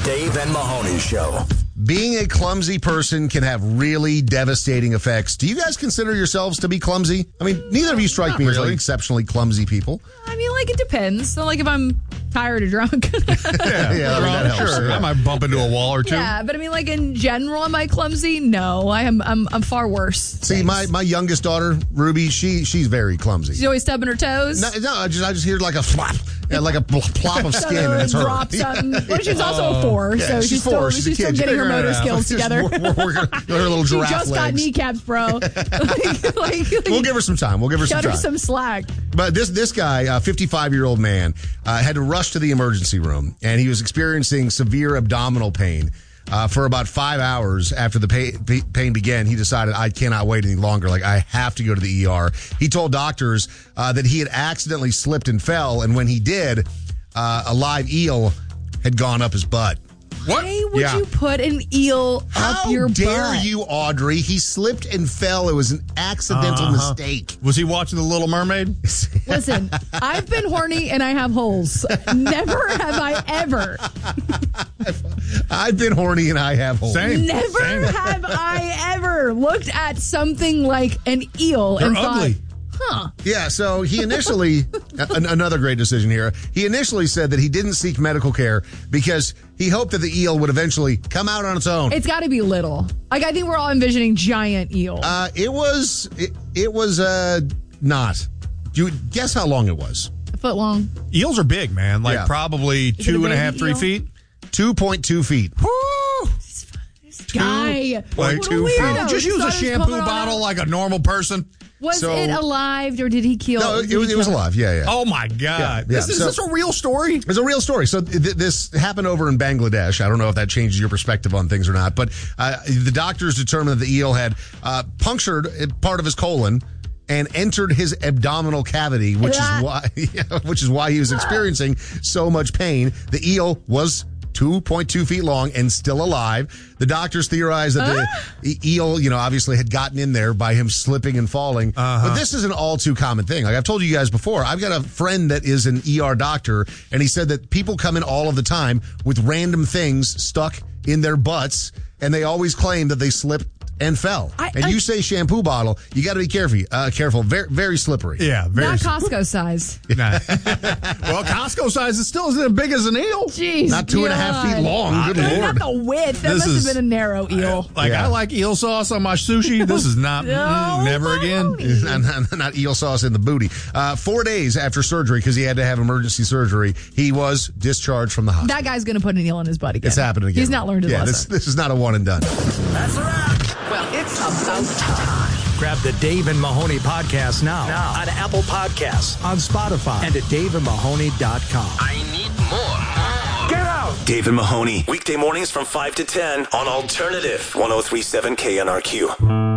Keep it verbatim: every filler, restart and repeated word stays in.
Dave and Mahoney Show. Being a clumsy person can have really devastating effects. Do you guys consider yourselves to be clumsy? I mean, neither of you strike Not me as really. like exceptionally clumsy people. I mean, like, it depends. So, like, if I'm tired or drunk. Yeah, Yeah, I mean, that helps. sure. Yeah. I might bump into a wall or two. Yeah, but I mean, like, in general, am I clumsy? No, I am. I'm, I'm far worse. See, Thanks. my, my youngest daughter, Ruby, she she's very clumsy. She's always stubbing her toes. No, no, I just I just hear like a flop, yeah, like a pl- plop of skin, and it's her. Drop something. Well, she's also a four, Yeah, so she's she's, four. Still, She's a she's still kid. getting her Figure it motor out. skills Just together. We're, we're working her little She giraffe just got legs. kneecaps, bro. like, like, We'll give her some time. We'll give her some cut her time. some slack. But this this guy, a fifty-five-year-old man, uh, had to rush to the emergency room, and he was experiencing severe abdominal pain. Uh, for about five hours after the pay, p- pain began, he decided, I cannot wait any longer. Like, I have to go to the E R. He told doctors uh, that he had accidentally slipped and fell, and when he did, uh, a live eel had gone up his butt. What? Why would Yeah. you put an eel How up your dare butt? you, Audrey? He slipped and fell. It was an accidental Uh-huh. mistake. Was he watching The Little Mermaid? Listen, I've been horny and I have holes. Never have I ever, I've been horny and I have holes. Same. never Same. have I ever looked at something like an eel They're and ugly. thought, huh. Yeah, so he initially, an, another great decision here, he initially said that he didn't seek medical care because he hoped that the eel would eventually come out on its own. It's got to be little. Like, I think we're all envisioning giant eel. Uh, it was, it, it was uh, not. Do you guess how long it was? a foot long. Eels are big, man. Like Yeah. probably it a two and a baby half, three eel? feet. two point two feet. Woo! Guy. Like What a two weirdo. feet. Just He use saw a his shampoo color on bottle it. like a normal person. Was So- it alive or did he kill? No, did it was, he it was kill alive. Yeah, yeah. Oh my God! Yeah, This is so- this a real story? It's a real story. So th- this happened over in Bangladesh. I don't know if that changes your perspective on things or not, but uh, the doctors determined that the eel had uh, punctured part of his colon and entered his abdominal cavity, which is why which is why he was experiencing so much pain. The eel was two point two feet long and still alive. The doctors theorized that the e- eel, you know, obviously had gotten in there by him slipping and falling. Uh-huh. But this is an all too common thing. Like I've told you guys before, I've got a friend that is an E R doctor, and he said that people come in all of the time with random things stuck in their butts, and they always claim that they slipped and fell. I- and I- you say shampoo bottle, you got to be careful. Uh, careful, very very slippery. Yeah, very. Not Costco size. Nah. Well, Costco size is still isn't as big as an eel. Jeez. Not two and a half feet God. long. Good Uh, lord. Not the width. That This must is- have been a narrow eel. Like Yeah. I like eel sauce on my sushi. This is not No, mm, never again. Mahoney. not, not, not eel sauce in the booty. Uh, four days after surgery, because he had to have emergency surgery, he was discharged from the hospital. That guy's going to put an eel in his butt again. It's happening again. He's not learned his yeah, lesson. This, this is not a one and done. That's a wrap. Well, it's about time. Grab the Dave and Mahoney podcast now, Now. on Apple Podcasts, On Spotify. and at dave and mahoney dot com. I need more. Get out. Dave and Mahoney, weekday mornings from five to ten on Alternative one oh three point seven K N R Q.